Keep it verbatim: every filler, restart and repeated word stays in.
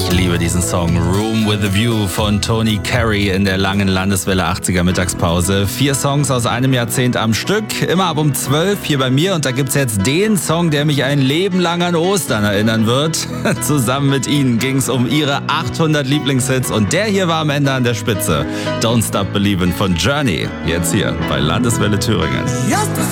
Ich liebe diesen Song Room with a View von Tony Carey in der langen Landeswelle achtziger Mittagspause. Vier Songs aus einem Jahrzehnt am Stück, immer ab um zwölf hier bei mir. Und da gibt's jetzt den Song, der mich ein Leben lang an Ostern erinnern wird. Zusammen mit Ihnen ging's um Ihre achthundert Lieblingshits und der hier war am Ende an der Spitze. Don't Stop Believin' von Journey. Jetzt hier bei Landeswelle Thüringen. Just